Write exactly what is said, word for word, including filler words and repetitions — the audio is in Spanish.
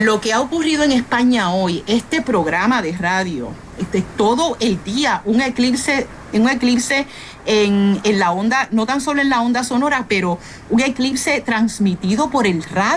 Lo que ha ocurrido en España hoy, este programa de radio, este, todo el día, un eclipse, un eclipse en, en la onda, no tan solo en la onda sonora, pero un eclipse transmitido por el radio.